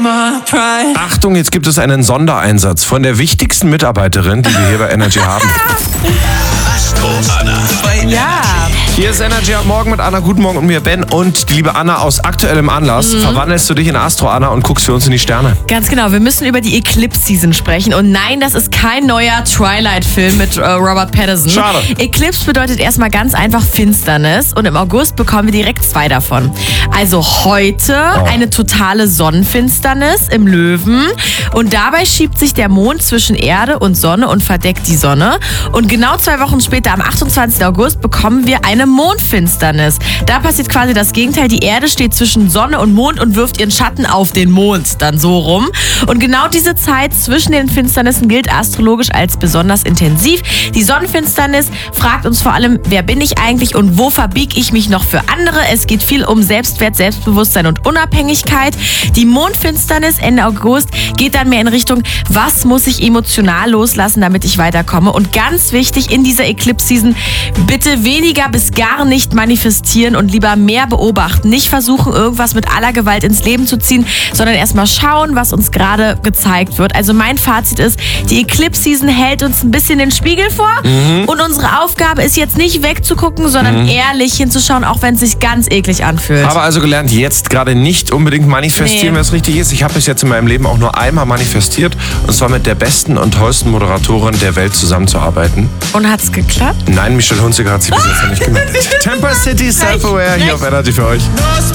Achtung, jetzt gibt es einen Sondereinsatz von der wichtigsten Mitarbeiterin, die wir hier bei Energy haben. Astro Anna. Ja. Hier ist Energy ab morgen mit Anna. Guten Morgen und mir Ben. Und die liebe Anna, aus aktuellem Anlass verwandelst du dich in Astro Anna und guckst für uns in die Sterne. Ganz genau, wir müssen über die Eclipse-Season sprechen. Und nein, das ist kein neuer Twilight-Film mit Robert Pattinson. Schade. Eclipse bedeutet erstmal ganz einfach Finsternis. Und im August bekommen wir direkt 2 davon. Also heute eine totale Sonnenfinsternis im Löwen. Und dabei schiebt sich der Mond zwischen Erde und Sonne und verdeckt die Sonne. Und genau 2 Wochen später, am 28. August, bekommen wir eine Mondfinsternis. Da passiert quasi das Gegenteil. Die Erde steht zwischen Sonne und Mond und wirft ihren Schatten auf den Mond. Dann so rum. Und genau diese Zeit zwischen den Finsternissen gilt astrologisch als besonders intensiv. Die Sonnenfinsternis fragt uns vor allem, wer bin ich eigentlich und wo verbiege ich mich noch für andere? Es geht viel um Selbstwert, Selbstbewusstsein und Unabhängigkeit. Die Mondfinsternis Ende August geht dann mehr in Richtung, was muss ich emotional loslassen, damit ich weiterkomme? Und ganz wichtig in dieser Eclipse-Season, bitte weniger bis gar nicht manifestieren und lieber mehr beobachten. Nicht versuchen, irgendwas mit aller Gewalt ins Leben zu ziehen, sondern erstmal schauen, was uns gerade gezeigt wird. Also mein Fazit ist, die Eclipse-Season hält uns ein bisschen den Spiegel vor und unsere Aufgabe ist jetzt nicht wegzugucken, sondern ehrlich hinzuschauen, auch wenn es sich ganz eklig anfühlt. Habe also gelernt, jetzt gerade nicht unbedingt manifestieren, was richtig ist. Ich habe bis jetzt in meinem Leben auch nur einmal manifestiert, und zwar mit der besten und tollsten Moderatorin der Welt zusammenzuarbeiten. Und hat's geklappt? Nein, Michelle Hunziker hat sich bis jetzt noch nicht gemeldet. Temper City, Self-Aware, hier auf Energy für euch.